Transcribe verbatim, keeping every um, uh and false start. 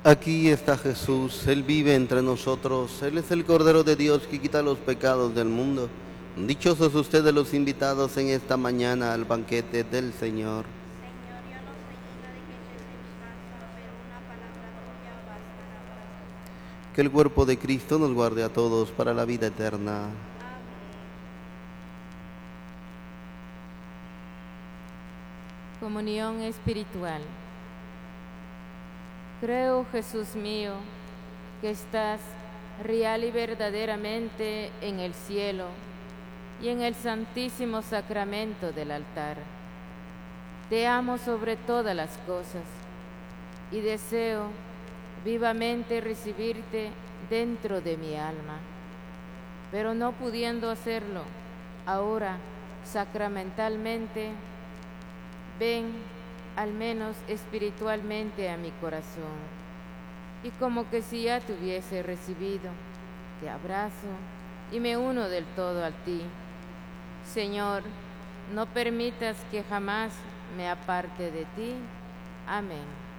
Aquí está Jesús, Él vive entre nosotros, Él es el Cordero de Dios que quita los pecados del mundo. Dichosos ustedes los invitados en esta mañana al banquete del Señor. Señor, yo no soy digna de que entres en mi casa, pero una palabra tuya bastará para mí. Que el cuerpo de Cristo nos guarde a todos para la vida eterna. Amén. Comunión espiritual. Creo, Jesús mío, que estás real y verdaderamente en el cielo y en el santísimo sacramento del altar. Te amo sobre todas las cosas y deseo vivamente recibirte dentro de mi alma, pero no pudiendo hacerlo ahora sacramentalmente, ven al menos espiritualmente a mi corazón, y como que si ya te hubiese recibido, te abrazo y me uno del todo a ti. Señor, no permitas que jamás me aparte de ti. Amén.